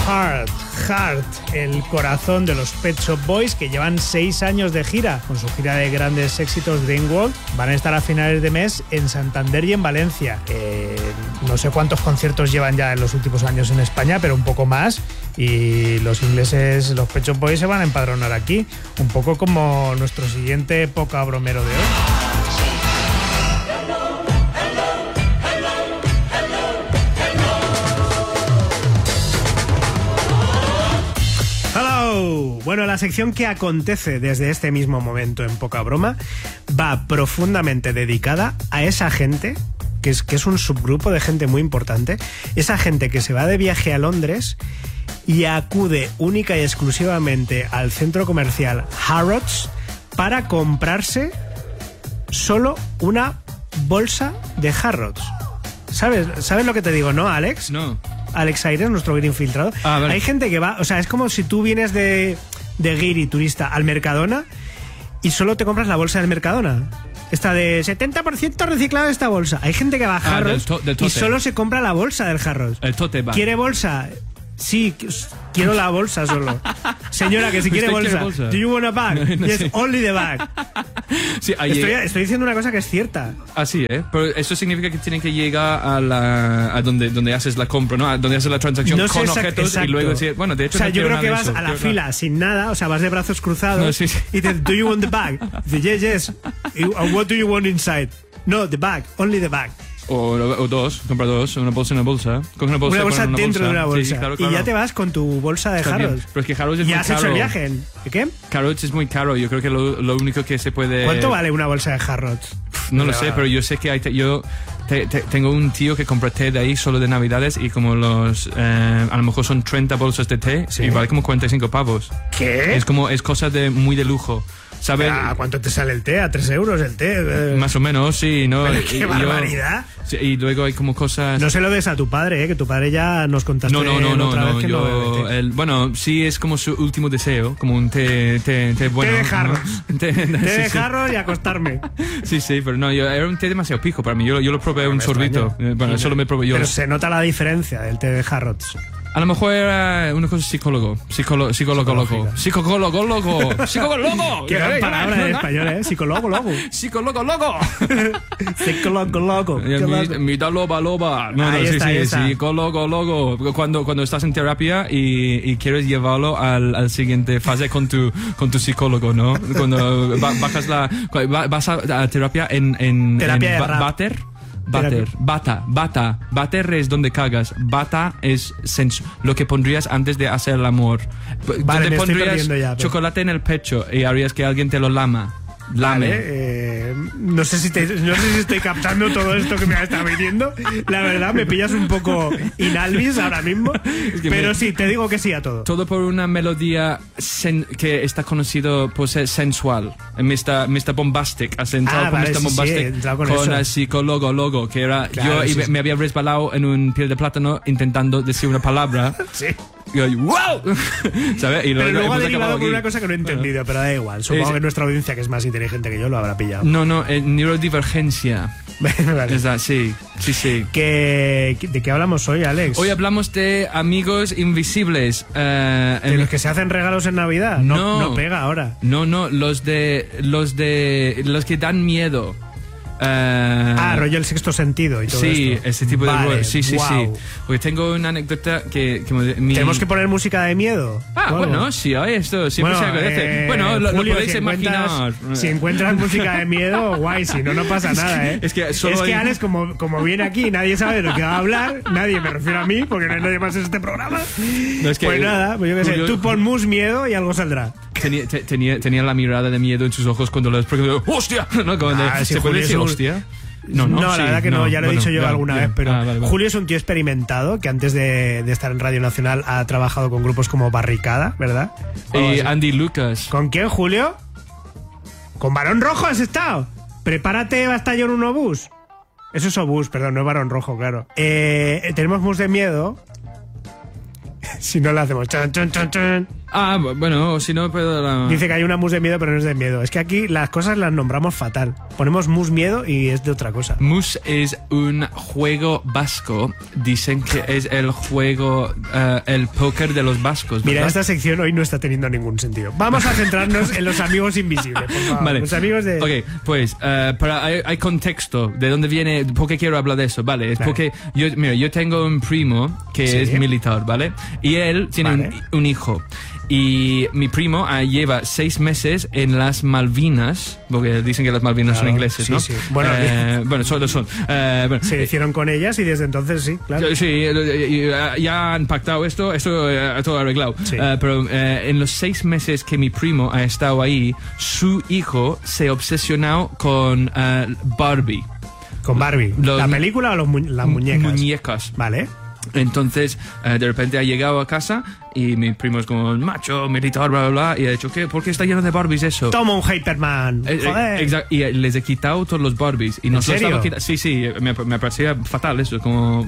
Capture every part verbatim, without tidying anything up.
Heart, Heart, el corazón de los Pet Shop Boys, que llevan seis años de gira. Con su gira de grandes éxitos Dreamworld, van a estar a finales de mes en Santander y en Valencia. Eh, no sé cuántos conciertos llevan ya en los últimos años en España, pero un poco más. Y los ingleses, los Pet Shop Boys, se van a empadronar aquí. Un poco como nuestro siguiente poca bromero de hoy. Bueno, la sección que acontece desde este mismo momento en Poca Broma va profundamente dedicada a esa gente, que es, que es un subgrupo de gente muy importante, esa gente que se va de viaje a Londres y acude única y exclusivamente al centro comercial Harrods para comprarse solo una bolsa de Harrods. ¿Sabes? ¿Sabes lo que te digo, no, Alex? No. Alex Aires, nuestro guiri infiltrado. Ah, vale. Hay gente que va, o sea, es como si tú vienes de, de guiri turista al Mercadona y solo te compras la bolsa del Mercadona. Esta de setenta por ciento reciclada esta bolsa. Hay gente que va a Harrods ah, del to- del y solo se compra la bolsa del Harrods. El tote bag. ¿Quiere bolsa? Sí, quiero la bolsa solo. Señora, que si quiere bolsa. quiere bolsa. Do you want a bag? No, no Yes, sé. only the bag. Sí, ahí Estoy, llega- estoy diciendo una cosa que es cierta. Así, ¿eh? Pero eso significa que tienen que llegar a la a donde donde haces la compra, ¿no? A donde haces la transacción No sé con exact- objetos exacto. y luego decir, bueno, de hecho O sea, no yo quiero creo nada que de vas eso, a la quiero fila nada. sin nada, o sea, vas de brazos cruzados No, sí, sí. y dices, do you want the bag? Dices, yes, yes. And what do you want inside? No, the bag, only the bag. O, o dos, compra dos, una bolsa y una bolsa. Coge una bolsa, Una bolsa pon una dentro de una Sí, bolsa. sí, claro, claro. Y ya te vas con tu bolsa de Está bien. Harrods. Pero es que Harrods es Y muy has caro. hecho el viaje. ¿De qué? Harrods es muy caro. Yo creo que lo, lo único que se puede... ¿Cuánto vale una bolsa de Harrods? No lo O sea, sé, pero yo sé que hay te- yo te- te- tengo un tío que compra té de ahí solo de Navidades y como los... eh, a lo mejor son treinta bolsas de té Sí. y vale como cuarenta y cinco pavos. ¿Qué? Es como... Es cosa de muy de lujo. ¿Sabes? ¿A cuánto te sale el té? ¿A tres euros el té? Eh, Más o menos, sí, ¿no? Pero Y- ¡qué y yo- barbaridad! sí, y luego hay como cosas... No se lo des a tu padre, ¿eh? Que tu padre ya nos contaste No, no, no, no, otra no, vez que no yo, bebe té. el, bueno, sí es como su último deseo, como un té, té, té bueno. de ¿no? Harrods. Té, Té sí, de sí. jarros y acostarme. Sí, sí, pero no, yo, era un té demasiado pijo para mí, yo, yo lo probé un me sorbito, extraña. eh, bueno, solo me probé yo. Pero se nota la diferencia del té de Harrods. A lo mejor era una cosa psicólogo, psicólogo, psicólogo, loco, psicólogo, loco, psicólogo, loco. Qué gran palabra en español, ¿eh? Psicólogo, loco. Psicólogo, loco. Psicólogo, loco. Y Qué mi- loco. Mitad loba, loba. No, Ahí no, sí, está, ahí sí, está. psicólogo, loco. Cuando, cuando estás en terapia y, y quieres llevarlo al, al siguiente fase con tu, con tu psicólogo, ¿no? Cuando ba- bajas la, va- vas a, a terapia en, en, Terapia en de ba- rap. Bater. Bater, bata, bata, bater es donde cagas, bata es sens- lo que pondrías antes de hacer el amor. P- Vale, donde me estoy pondrías perdiendo ya, pero- chocolate en el pecho y harías que alguien te lo lama. Lame. Vale, eh, no sé si te- no sé si estoy captando todo esto que me está viniendo. La verdad, me pillas un poco inalvis ahora mismo. que Pero me- sí, te digo que sí a todo. Todo por una melodía sen- que está conocido por ser sensual. mister mister Bombastic. Has entrado Ah, con vale, mister sí, sí, Bombastic he entrado con con eso. el psicólogo logo, que era Claro, yo y sí, me, sí. me había resbalado en un piel de plátano intentando decir una palabra. Sí. Y yo, ¡wow! ¿Sabes? Y Pero luego ha hemos derivado acabado por aquí. una cosa que no he entendido, pero da igual. Supongo Es- que nuestra audiencia, que es más inteligente que yo, lo habrá pillado. No, no, eh, neurodivergencia. Vale. Es la- sí, sí, sí. ¿Qué- ¿De qué hablamos hoy, Alex? Hoy hablamos de amigos invisibles. eh, ¿De en- los que se hacen regalos en Navidad? No, No. no pega ahora. No, no, los de los de los que dan miedo. Eh, Ah, rollo el sexto sentido y todo sí, esto. ese tipo de Vale, web. Sí, sí, guau. sí. Porque tengo una anécdota que, que me- mi- ¿Tenemos que poner música de miedo? Ah, ¿O algo? bueno, sí, oye, esto siempre se agradece. eh, bueno, lo, lo Julio, podéis si imaginar. encuentras- Si encuentras música de miedo, guay, si no, no pasa nada, ¿eh? es que solo es que hay- Alex, como, como viene aquí y nadie sabe de lo que va a hablar, nadie, me refiero a mí, porque no hay nadie más en este programa. No, es que- pues nada, pues yo qué sé, Julio- tú pon mus miedo y algo saldrá. Tenía, te- tenía, tenía la mirada de miedo en sus ojos cuando les pregunté, ¡hostia! ¿No? Como de, Ah, sí, ¿se puede Julio decir es un- hostia? No, no, la sí, verdad que no, ya lo he bueno, dicho yo ya, alguna ya. vez, pero Ah, vale, vale. Julio es un tío experimentado que antes de, de estar en Radio Nacional ha trabajado con grupos como Barricada, ¿verdad? O algo Y así. Andy Lucas. ¿Con quién, Julio? ¿Con Barón Rojo has estado? Prepárate, va a estar yo en un obús. Eso es obús, perdón, no es Barón Rojo, claro. Eh, eh, tenemos mus de miedo. Si no le hacemos chan, chan, chan, chan. Ah, bu- bueno, si no, pero... la- Dice que hay una mus de miedo, pero no es de miedo. Es que aquí las cosas las nombramos fatal. ponemos mus miedo y es de otra cosa. Mus es un juego vasco. Dicen que es el juego, uh, el póker de los vascos, ¿verdad? Mira, esta sección hoy no está teniendo ningún sentido. Vamos a centrarnos en los amigos invisibles, por favor. Vale. Los amigos de... Ok, pues, uh, para, hay, hay contexto de dónde viene, por qué quiero hablar de eso, ¿vale? Es Vale. porque yo, mira, yo tengo un primo que Sí. es militar, ¿vale? Y él tiene Vale. un, un hijo. Y mi primo uh, lleva seis meses en las Malvinas, porque dicen que las Malvinas Claro, son ingleses, sí, ¿no? sí. Bueno, Eh, bueno, son, son. Eh, bueno, Se hicieron con ellas y desde entonces sí, claro. Sí, eh, ya han pactado esto, esto eh, todo arreglado. Sí. Eh, pero eh, en los seis meses que mi primo ha estado ahí, su hijo se ha obsesionado con eh, Barbie. Con Barbie. Los- ¿La película o los mu- las muñecas? Muñecas. Vale. Entonces, eh, de repente ha llegado a casa y mi primo es como macho, militar, bla, bla, bla. Y ha dicho, ¿qué? ¿Por qué está lleno de Barbies eso? Toma un Hyperman. Eh, eh, Joder. exacto, y eh, les he quitado todos los Barbies. Y nos lo serio? estaba quita- Sí, sí, me, me parecía fatal eso. Como,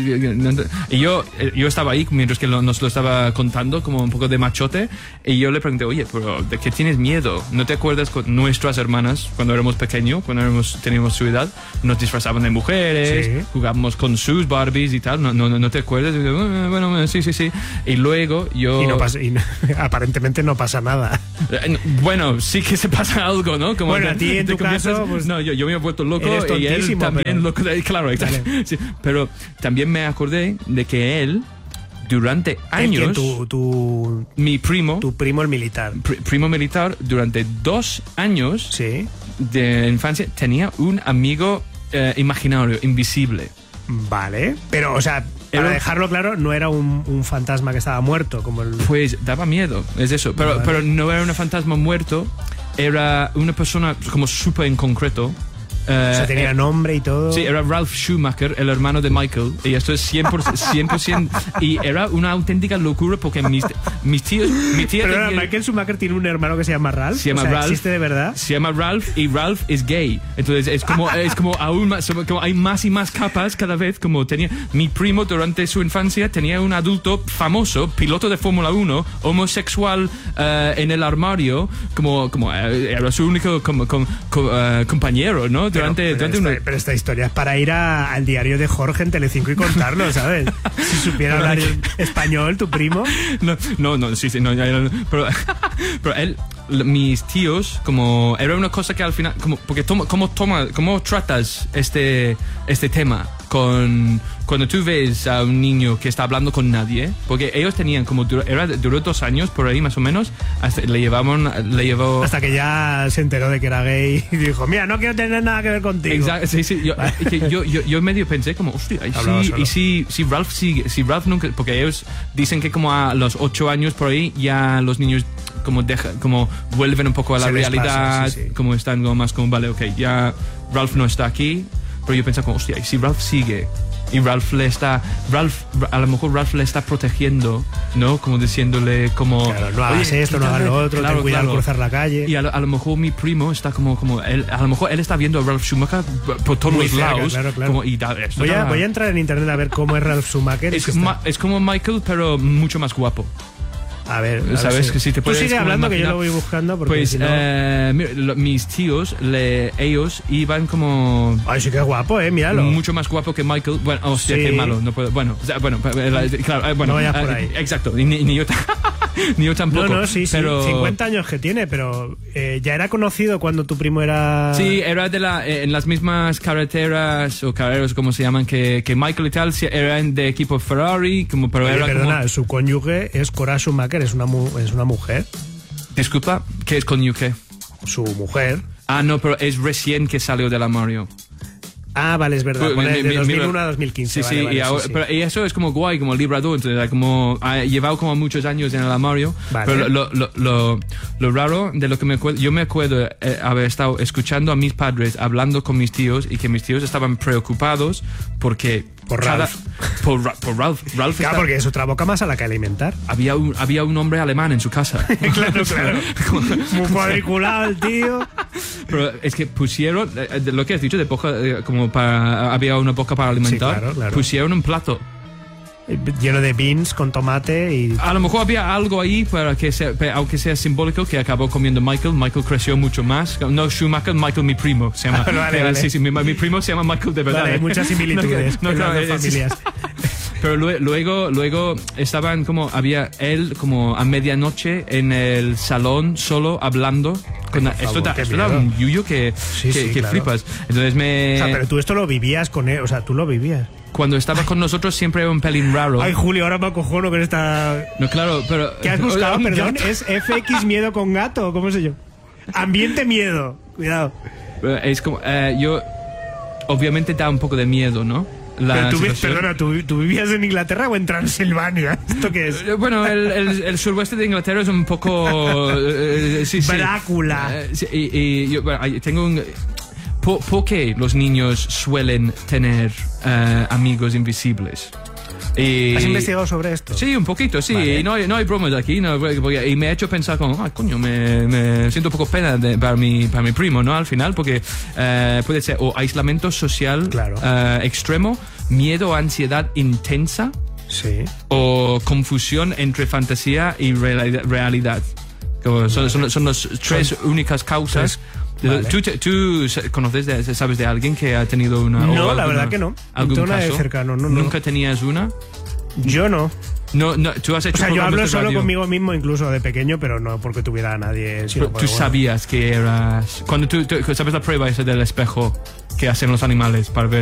y yo, eh, yo estaba ahí mientras que lo- nos lo estaba contando, como un poco de machote. Y yo le pregunté, oye, pero ¿de qué tienes miedo? ¿No te acuerdas con nuestras hermanas cuando éramos pequeños, cuando éramos, teníamos su edad? Nos disfrazaban de mujeres, Sí. jugábamos con sus Barbies y tal. ¿No, no, no te acuerdas? Y yo, "Eh, bueno, sí, sí, sí. Y luego yo... Y, no pasa, y no- aparentemente no pasa nada. Eh, no, Bueno, sí que se pasa algo, ¿no? Como Bueno, te- a ti en te tu comienzas- caso, pues, no, yo, yo me he vuelto loco eres y él tontísimo, también pero- loco. de- Claro, exacto. Sí, pero también me acordé de que él, durante ¿En años, quién? Tu, tu, mi primo, tu primo el militar. pri- primo militar, durante dos años Sí. de infancia, tenía un amigo eh, imaginario, invisible. Vale. Pero, o sea, para Era- dejarlo claro, no era un, un fantasma que estaba muerto, como el... Pues daba miedo, es eso. Pero, Vale. pero no era un fantasma muerto, era una persona como súper en concreto. eh, O sea, tenía eh, nombre y todo. Sí, era Ralph Schumacher, el hermano de Michael. Y esto es cien por ciento. cien por ciento y era una auténtica locura porque mis, mis tíos. Mi tía Pero ahora, tenía- Michael Schumacher tiene un hermano que se llama Ralph. Se llama o sea, Ralph. ¿existe de verdad? Se llama Ralph y Ralph es gay. Entonces es como, es como aún más, como hay más y más capas cada vez. Como tenía mi primo durante su infancia, tenía un adulto famoso, piloto de Fórmula uno, homosexual eh, en el armario, como, como eh, era su único como, como, co- eh, compañero, ¿no? Durante, pero, durante esta, una- pero esta historia es para ir a- al diario de Jorge en Telecinco y contarlo, ¿sabes? Si supiera hablar español, tu primo. No, no, no, sí, sí, no, ya, ya, pero, pero él, l- mis tíos, como, era una cosa que al final, como, porque toma, ¿cómo toma, cómo tratas este, este tema con, cuando tú ves a un niño que está hablando con nadie? Porque ellos tenían como, dur- era, duró dos años por ahí más o menos, hasta le llevaban, le llevó... Hasta que ya se enteró de que era gay y dijo, mira, no quiero tener nada que ver contigo. Exacto, sí, sí. Yo, es que yo, yo, yo medio pensé como, hostia, y Hablaba si, solo. y si, si Ralph sigue, si Ralph nunca, porque ellos dicen que como a los ocho años por ahí ya los niños como deja, como vuelven un poco a la Se les realidad, pasa, sí, sí. como están como más como, vale, ok, ya Ralph no está aquí, pero yo pensaba como, hostia, y si Ralph sigue y Ralph le está, Ralph, a lo mejor Ralph le está protegiendo, ¿no? Como diciéndole como, Claro, no hagas "Oye, esto, no hagas lo otro, claro, ten cuidado claro". al cruzar la calle. Y a lo, a lo mejor mi primo está como, como él, a lo mejor él está viendo a Ralph Schumacher por todos Muy los cerca, lados. claro, claro. Como, y da- esto Voy a, da- voy a entrar en internet a ver cómo es Ralph Schumacher. es, que está- ma- es como Michael, pero mucho más guapo. A ver, a ver ¿Sabes? Que si te Tú puedes sigue como hablando que yo imaginar- lo voy buscando porque Pues si no... eh, mira, lo- mis tíos, le- ellos iban como Ay, sí que es guapo, eh, míralo. mucho más guapo que Michael. Bueno, hostia, Sí. qué malo. No puedo. Bueno, o sea, bueno, eh, claro, eh, bueno. No vayas por eh, ahí. Exacto. Y ni, ni yo, ta- ni yo tampoco. No, no, sí, pero, sí, cincuenta años que tiene, pero eh, ya era conocido cuando tu primo era... Sí, era de la, eh, en las mismas carreteras o carreras, como se llaman, que, que Michael y tal, sí, eran de equipo Ferrari, como, pero Oye, era perdona, como... su cónyuge es Cora Schumacher, es una, mu- es una mujer. Disculpa, ¿qué es con U K? Su mujer. Ah, no, pero es recién que salió de la Mario. Ah, vale, es verdad. Pues, Pone mi- de mi- dos mil uno mira, a dos mil quince. Sí, vale, sí, vale, y, ahora- sí. pero- y eso es como guay, como librador, entonces como ha llevado como muchos años en el armario. Vale. Pero lo, lo, lo, lo raro de lo que me acuerdo, yo me acuerdo eh, haber estado escuchando a mis padres hablando con mis tíos y que mis tíos estaban preocupados porque Por cada- Ralph. por, Ra- por Ralph. Ralph Claro, está- porque es otra boca más a la que alimentar. había un, había un hombre alemán en su casa. Claro, claro. Muy cuadriculado el tío. Pero es que pusieron, eh, de lo que has dicho, de boca, eh, como para, había una boca para alimentar, Sí, claro, claro. pusieron un plato. lleno de beans con tomate y... A lo mejor había algo ahí para que sea, aunque sea simbólico, que acabó comiendo Michael. Michael creció mucho más. No Schumacher, Michael mi primo se llama. Vale, vale. Sí, sí, mi, mi primo se llama Michael de verdad. Vale, hay muchas similitudes no, en claro, las dos familias. Pero luego, luego estaban como, había él como a medianoche en el salón solo hablando. Con la, esto, da, esto da un yuyo que, sí, que, sí, que claro. flipas. Entonces me... O sea, pero tú esto lo vivías con él, o sea, tú lo vivías. Cuando estaba con nosotros siempre era un pelín raro. Ay, Julio, ahora me acojono con esta... No, claro, pero... ¿Qué has buscado? Perdón, ¿es F X miedo con gato? ¿Cómo sé yo? Ambiente miedo. Cuidado. Es como... Eh, yo... Obviamente da un poco de miedo, ¿no? La Pero tú, situación. perdona, ¿tú, ¿tú vivías en Inglaterra o en Transilvania? ¿Esto qué es? Bueno, el, el, el suroeste de Inglaterra es un poco... Eh, sí, sí. Drácula. Eh, sí, y, y yo bueno, tengo un... ¿Por, ¿Por qué los niños suelen tener uh, amigos invisibles? Y, ¿Has investigado sobre esto? Sí, un poquito, sí. Vale. Y no, hay, no hay bromas aquí. No, porque, y me ha hecho pensar como, ah, coño, me, me siento un poco pena de, para, mi, para mi primo, ¿no? Al final, porque uh, puede ser o aislamiento social claro. uh, extremo, miedo, ansiedad intensa, sí. o confusión entre fantasía y reali realidad. Como son, son, son las tres son únicas causas. Tres. Vale. ¿Tú, ¿Tú conoces, de, sabes de alguien que ha tenido una? No, alguna, la verdad que no. ¿Algún una caso? de cercano, no, no. ¿Nunca tenías una? Yo no. No, no, tú has hecho. O sea, yo hablo solo radio. conmigo mismo, incluso de pequeño, pero no porque tuviera a nadie. Sino tú porque, bueno. sabías que eras. Cuando tú, tú sabes la prueba esa del espejo que hacen los animales para ver